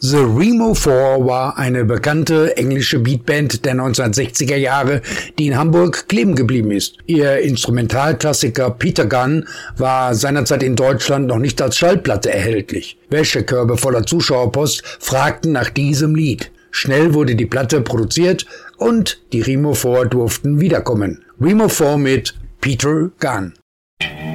The Remo 4 war eine bekannte englische Beatband der 1960er Jahre, die in Hamburg kleben geblieben ist. Ihr Instrumentalklassiker Peter Gunn war seinerzeit in Deutschland noch nicht als Schallplatte erhältlich. Wäschekörbe voller Zuschauerpost fragten nach diesem Lied. Schnell wurde die Platte produziert und die Remo 4 durften wiederkommen. Remo 4 mit Peter Gunn.